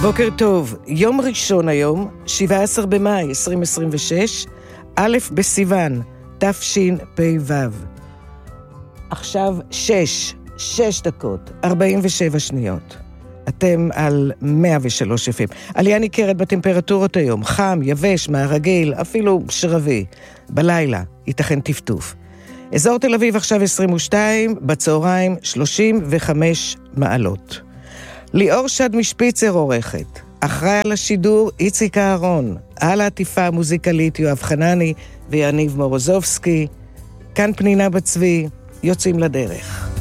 בוקר טוב, יום ראשון היום, 17 במאי 2026, א' בסיוון, תשפ"ו. עכשיו 6 דקות, 47 שניות. אתם על 103 FM. עלייה ניכרת בטמפרטורות היום, חם, יבש, מהרגיל, אפילו שרבי. בלילה, ייתכן טפטוף. אזור תל אביב עכשיו 22, בצהריים 35 מעלות. ליאור שד משפיצר עורכת. אחראי על השידור איציק אהרון. על העטיפה המוזיקלית יואב חנני ויניב מורוזובסקי. כאן פנינה בצבי, יוצאים לדרך.